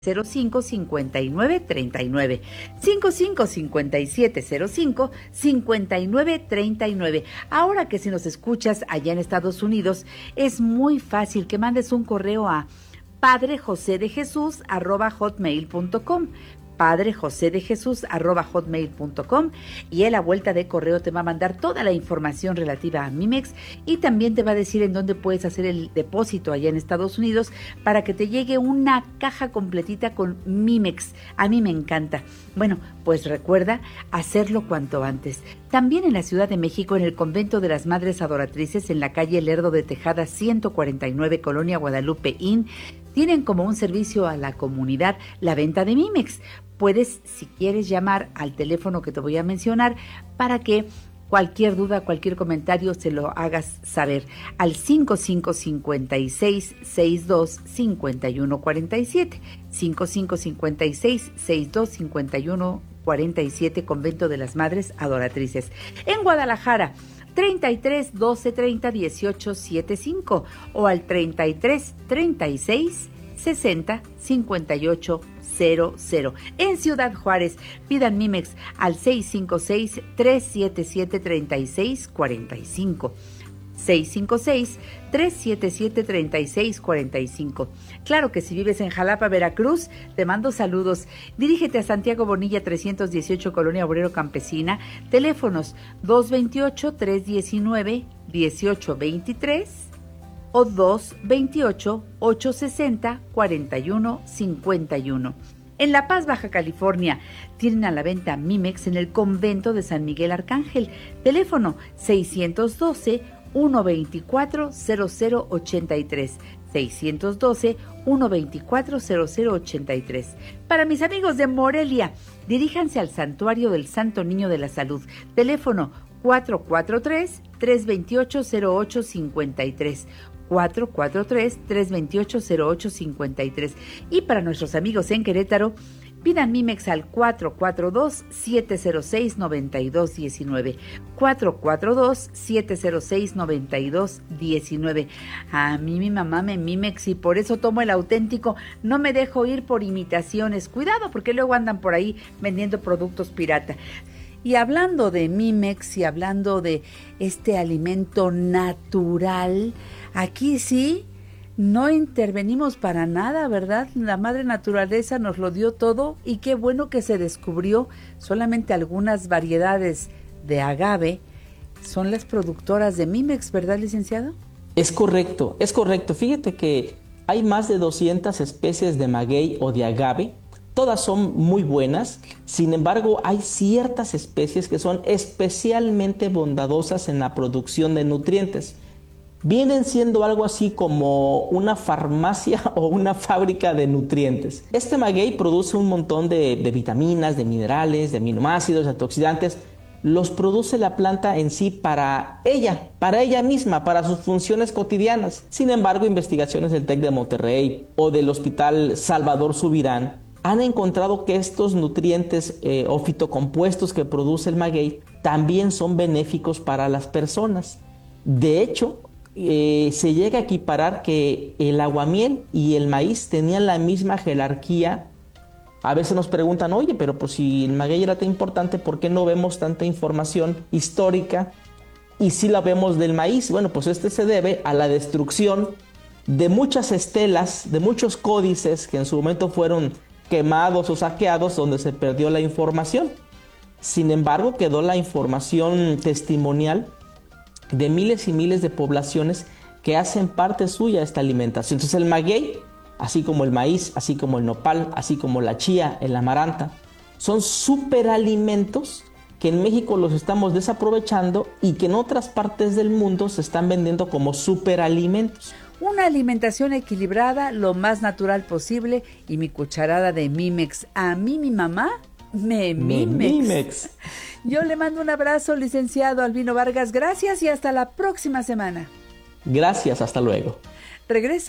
05-5939, 55-5705-5939. Ahora que si nos escuchas allá en Estados Unidos, es muy fácil que mandes un correo a padrejosedejesus@hotmail.com, padrejosedejesus@hotmail.com, y él a vuelta de correo te va a mandar toda la información relativa a Mimex y también te va a decir en dónde puedes hacer el depósito allá en Estados Unidos para que te llegue una caja completita con Mimex. A mí me encanta. Bueno, pues recuerda hacerlo cuanto antes. También en la Ciudad de México, en el Convento de las Madres Adoratrices, en la calle Lerdo de Tejada 149, Colonia Guadalupe Inn, tienen como un servicio a la comunidad la venta de Mimex. Puedes, si quieres, llamar al teléfono que te voy a mencionar para que cualquier duda, cualquier comentario se lo hagas saber al 5556-625147, 5556-625147, Convento de las Madres Adoratrices. En Guadalajara, 33 12 30 18 75 o al 33 36 60 58 00. En Ciudad Juárez, pidan Mimex al 656-377-3645. 656-377-3645. Claro que si vives en Jalapa, Veracruz, te mando saludos. Dirígete a Santiago Bonilla 318, Colonia Obrero Campesina. Teléfonos 228-319-1823 o 228-860-4151. En La Paz, Baja California, tienen a la venta Mimex en el Convento de San Miguel Arcángel. Teléfono 612-124-0083. 612-124-0083. Para mis amigos de Morelia, diríjanse al Santuario del Santo Niño de la Salud. Teléfono 443-328-0853. 443-328-0853. Y para nuestros amigos en Querétaro, pidan Mimex al 442-706-9219. 442-706-9219. A mí mi mamá me Mimex y por eso tomo el auténtico. No me dejo ir por imitaciones. Cuidado, porque luego andan por ahí vendiendo productos pirata. Y hablando de Mimex y hablando de este alimento natural, aquí sí no intervenimos para nada, ¿verdad? La madre naturaleza nos lo dio todo y qué bueno que se descubrió. Solamente algunas variedades de agave son las productoras de Mimex, ¿verdad, licenciado? Es correcto, es correcto. Fíjate que hay más de 200 especies de maguey o de agave. Todas son muy buenas, sin embargo hay ciertas especies que son especialmente bondadosas en la producción de nutrientes. Vienen siendo algo así como una farmacia o una fábrica de nutrientes. Este maguey produce un montón de vitaminas, de minerales, de aminoácidos, de antioxidantes. Los produce la planta en sí para ella misma, para sus funciones cotidianas. Sin embargo, investigaciones del TEC de Monterrey o del Hospital Salvador Subirán han encontrado que estos nutrientes o fitocompuestos que produce el maguey también son benéficos para las personas. De hecho, se llega a equiparar que el aguamiel y el maíz tenían la misma jerarquía. A veces nos preguntan, oye, pero pues si el maguey era tan importante, ¿por qué no vemos tanta información histórica? Y si la vemos del maíz, bueno, pues este se debe a la destrucción de muchas estelas, de muchos códices que en su momento fueron quemados o saqueados, donde se perdió la información. Sin embargo, quedó la información testimonial de miles y miles de poblaciones que hacen parte suya esta alimentación. Entonces el maguey, así como el maíz, así como el nopal, así como la chía, el amaranta, son superalimentos que en México los estamos desaprovechando y que en otras partes del mundo se están vendiendo como superalimentos. Una alimentación equilibrada, lo más natural posible, y mi cucharada de Mimex. A mí mi mamá me Mimex. Yo le mando un abrazo, licenciado Albino Vargas. Gracias y hasta la próxima semana. Gracias, hasta luego. Regreso.